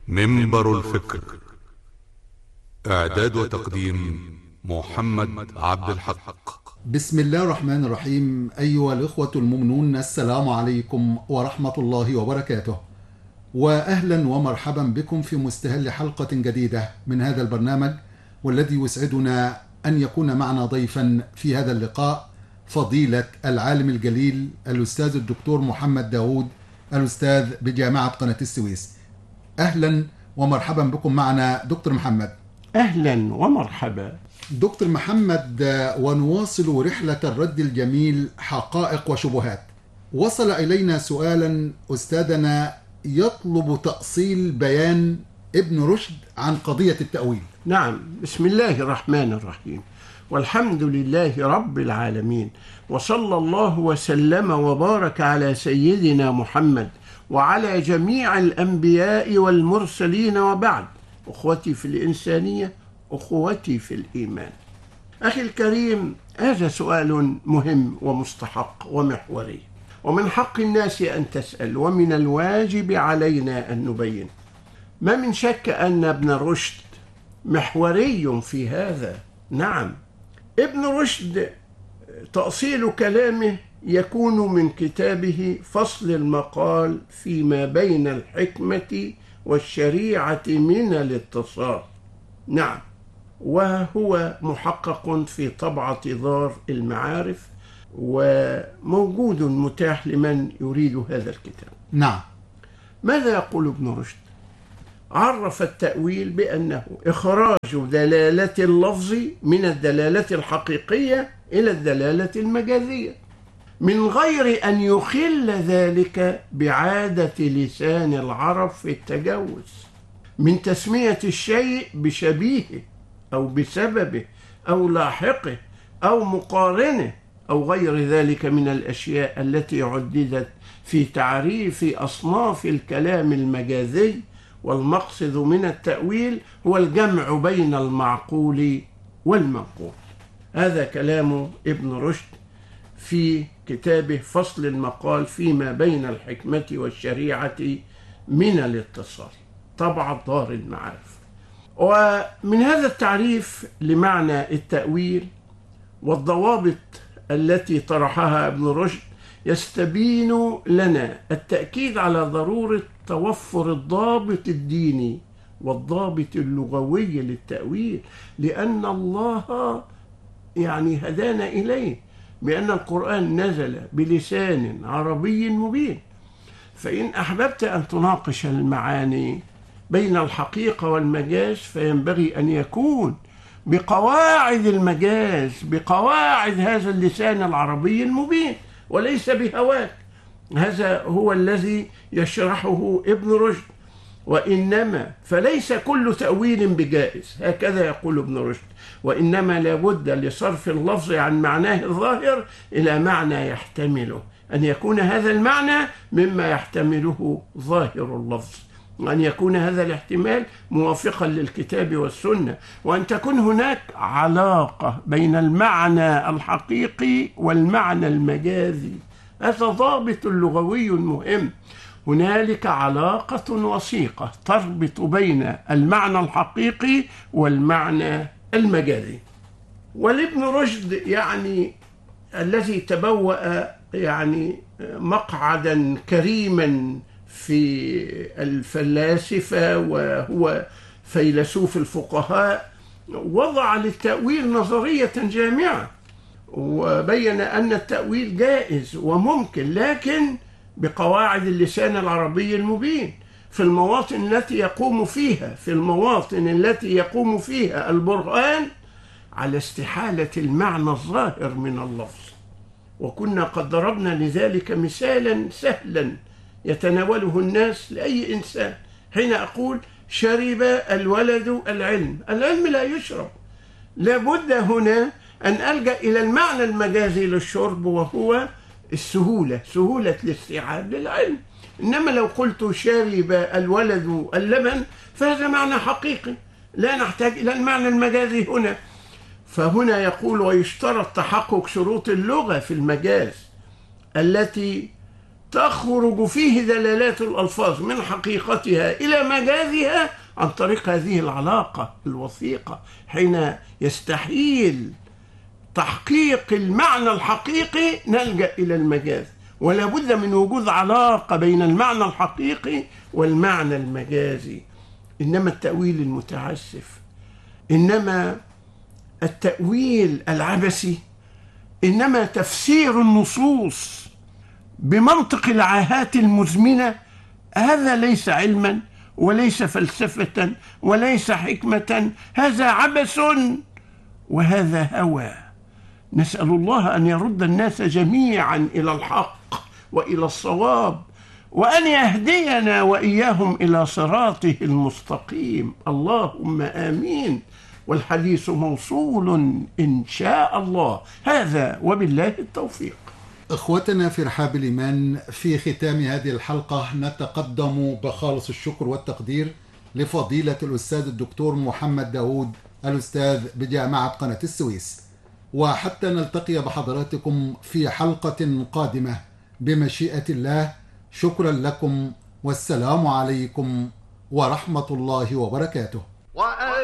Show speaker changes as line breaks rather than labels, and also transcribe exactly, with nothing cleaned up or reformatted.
منبر الفكر. إعداد وتقديم محمد عبد الحق.
بسم الله الرحمن الرحيم. أيها الإخوة المؤمنون، السلام عليكم ورحمة الله وبركاته، وأهلا ومرحبا بكم في مستهل حلقة جديدة من هذا البرنامج، والذي يسعدنا أن يكون معنا ضيفا في هذا اللقاء فضيلة العالم الجليل الأستاذ الدكتور محمد داود، الأستاذ بجامعة قناة السويس. أهلا ومرحبا بكم معنا دكتور محمد.
أهلا ومرحبا
دكتور محمد، ونواصل رحلة الرد الجميل حقائق وشبهات. وصل إلينا سؤالا أستاذنا يطلب تأصيل بيان ابن رشد عن قضية التأويل.
نعم، بسم الله الرحمن الرحيم، والحمد لله رب العالمين، وصلى الله وسلم وبارك على سيدنا محمد وعلى جميع الأنبياء والمرسلين، وبعد. أخوتي في الإنسانية، أخوتي في الإيمان. أخي الكريم، هذا سؤال مهم ومستحق ومحوري، ومن حق الناس أن تسأل، ومن الواجب علينا أن نبين. ما من شك أن ابن رشد محوري في هذا. نعم، ابن رشد تأصيل كلامه يكون من كتابه فصل المقال فيما بين الحكمة والشريعة من الاتصال. نعم، وهو محقق في طبعة دار المعارف، وموجود متاح لمن يريد هذا الكتاب.
نعم.
ماذا يقول ابن رشد؟ عرف التأويل بأنه إخراج دلالة اللفظ من الدلالة الحقيقية إلى الدلالة المجازية، من غير أن يخل ذلك بعادة لسان العرب في التجوز، من تسمية الشيء بشبيهه أو بسببه أو لاحقه أو مقارنه أو غير ذلك من الأشياء التي عددت في تعريف أصناف الكلام المجازي. والمقصد من التأويل هو الجمع بين المعقول والمنقول. هذا كلام ابن رشد في كتابه فصل المقال فيما بين الحكمة والشريعة من الاتصال، طبعة دار المعارف. ومن هذا التعريف لمعنى التأويل والضوابط التي طرحها ابن رشد يستبين لنا التأكيد على ضرورة توفر الضابط الديني والضابط اللغوي للتأويل، لأن الله يعني هدانا إليه، بأن القرآن نزل بلسان عربي مبين. فإن أحببت أن تناقش المعاني بين الحقيقة والمجاز، فينبغي أن يكون بقواعد المجاز، بقواعد هذا اللسان العربي المبين، وليس بهواك. هذا هو الذي يشرحه ابن رشد. وإنما فليس كل تأويل بجائز، هكذا يقول ابن رشد، وإنما لابد لصرف اللفظ عن معناه الظاهر إلى معنى يحتمله، أن يكون هذا المعنى مما يحتمله ظاهر اللفظ، وأن يكون هذا الاحتمال موافقا للكتاب والسنة، وأن تكون هناك علاقة بين المعنى الحقيقي والمعنى المجازي. هذا ضابط لغوي مهم. هنالك علاقة وثيقة تربط بين المعنى الحقيقي والمعنى المجازي. والابن رشد يعني الذي تبوأ يعني مقعدا كريما في الفلاسفة، وهو فيلسوف الفقهاء، وضع للتأويل نظرية جامعة، وبين أن التأويل جائز وممكن، لكن بقواعد اللسان العربي المبين، في المواطن التي يقوم فيها في المواطن التي يقوم فيها البرهان على استحالة المعنى الظاهر من اللفظ. وكنا قد ضربنا لذلك مثالا سهلا يتناوله الناس لأي إنسان. حين أقول شرب الولد العلم، العلم لا يشرب، لابد هنا أن ألجأ إلى المعنى المجازي للشرب، وهو السهولة، سهولة الاستيعاب للعلم. إنما لو قلت شرب الولد اللبن فهذا معنى حقيقي، لا نحتاج إلى المعنى المجازي هنا. فهنا يقول: ويشترط تحقق شروط اللغة في المجاز التي تخرج فيه دلالات الألفاظ من حقيقتها إلى مجازها عن طريق هذه العلاقة الوثيقة، حين يستحيل تحقيق المعنى الحقيقي نلجأ إلى المجاز، ولا بد من وجود علاقة بين المعنى الحقيقي والمعنى المجازي. إنما التأويل المتعسف، إنما التأويل العبثي، إنما تفسير النصوص بمنطق العاهات المزمنة، هذا ليس علما وليس فلسفة وليس حكمة، هذا عبث وهذا هوى. نسأل الله أن يرد الناس جميعا إلى الحق وإلى الصواب، وأن يهدينا وإياهم إلى صراطه المستقيم، اللهم آمين. والحديث موصول إن شاء الله، هذا وبالله التوفيق.
إخوتنا في رحاب الإيمان، في ختام هذه الحلقة نتقدم بخالص الشكر والتقدير لفضيلة الأستاذ الدكتور محمد داود، الأستاذ بجامعة قناة السويس. وحتى نلتقي بحضراتكم في حلقة قادمة بمشيئة الله، شكرا لكم والسلام عليكم ورحمة الله وبركاته.